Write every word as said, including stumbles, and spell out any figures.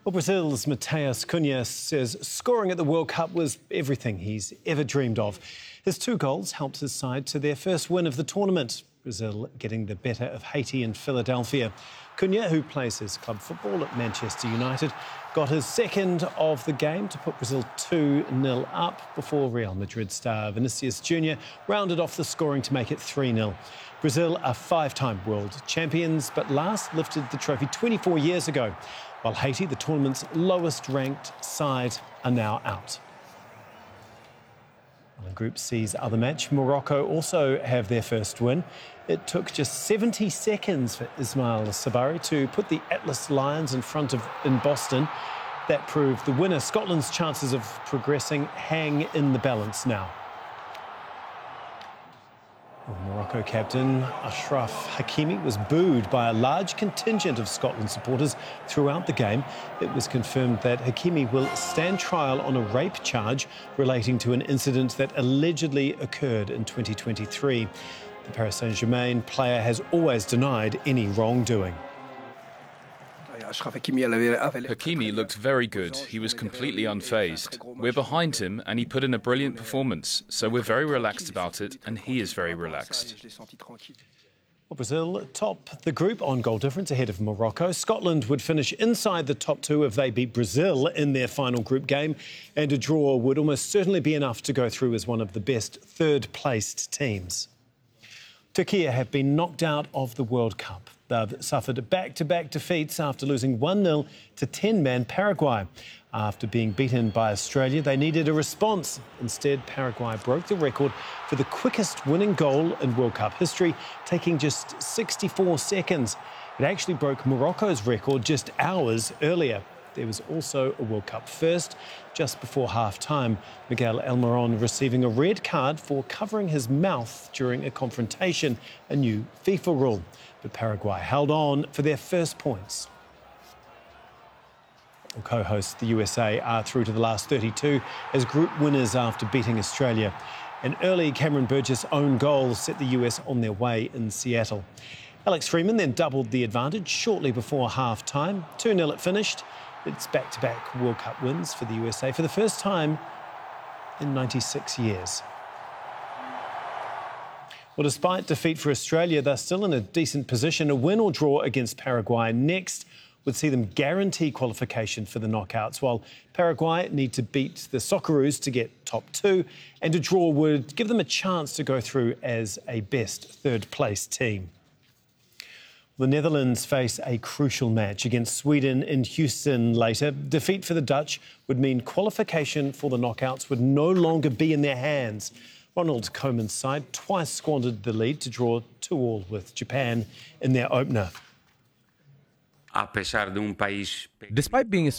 Well, Brazil's Matheus Cunha says scoring at the World Cup was everything he's ever dreamed of. His two goals helped his side to their first win of the tournament, Brazil getting the better of Haiti in Philadelphia. Cunha, who plays his club football at Manchester United, got his second of the game to put Brazil two nil up before Real Madrid star Vinicius Junior rounded off the scoring to make it three nil. Brazil are five-time world champions, but last lifted the trophy twenty-four years ago, while Haiti, the tournament's lowest-ranked side, are now out. In Group C's other match, Morocco also have their first win. It took just seventy seconds for Ismail Sabari to put the Atlas Lions in front of in Boston. That proved the winner. Scotland's chances of progressing hang in the balance now. Well, Morocco captain Achraf Hakimi was booed by a large contingent of Scotland supporters throughout the game. It was confirmed that Hakimi will stand trial on a rape charge relating to an incident that allegedly occurred in twenty twenty-three. The Paris Saint-Germain player has always denied any wrongdoing. Hakimi looked very good. He was completely unfazed. We're behind him and he put in a brilliant performance. So we're very relaxed about it and he is very relaxed. Well, Brazil top the group on goal difference ahead of Morocco. Scotland would finish inside the top two if they beat Brazil in their final group game, and a draw would almost certainly be enough to go through as one of the best third-placed teams. Turkey have been knocked out of the World Cup. They've suffered back-to-back defeats after losing one nil to ten-man Paraguay. After being beaten by Australia, they needed a response. Instead, Paraguay broke the record for the quickest winning goal in World Cup history, taking just sixty-four seconds. It actually broke Morocco's record just hours earlier. There was also a World Cup first. Just before half-time, Miguel Almiron receiving a red card for covering his mouth during a confrontation, a new FIFA rule. But Paraguay held on for their first points. Co-hosts the U S A are through to the last thirty-two as group winners after beating Australia. An early Cameron Burgess own goal set the U S on their way in Seattle. Alex Freeman then doubled the advantage shortly before half-time. two nil it finished. It's back-to-back World Cup wins for the U S A for the first time in ninety-six years. Well, despite defeat for Australia, they're still in a decent position. A win or draw against Paraguay next would see them guarantee qualification for the knockouts, while Paraguay need to beat the Socceroos to get top two, and a draw would give them a chance to go through as a best third-place team. The Netherlands face a crucial match against Sweden in Houston later. Defeat for the Dutch would mean qualification for the knockouts would no longer be in their hands. Ronald Koeman's side twice squandered the lead to draw two all with Japan in their opener. Despite being a